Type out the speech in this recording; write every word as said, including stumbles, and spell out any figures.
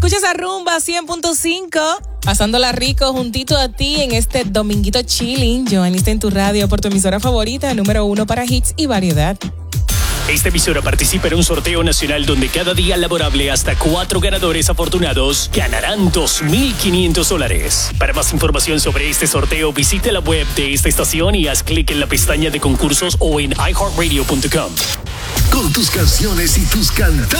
Escuchas a Rumba cien punto cinco. Pasándola rico juntito a ti en este dominguito chilling. Joan está en tu radio por tu emisora favorita, número uno para hits y variedad. Esta emisora participa en un sorteo nacional donde cada día laborable hasta cuatro ganadores afortunados ganarán dos mil quinientos dólares. Para más información sobre este sorteo, visite la web de esta estación y haz clic en la pestaña de concursos o en i heart radio punto com. Con tus canciones y tus cantantes.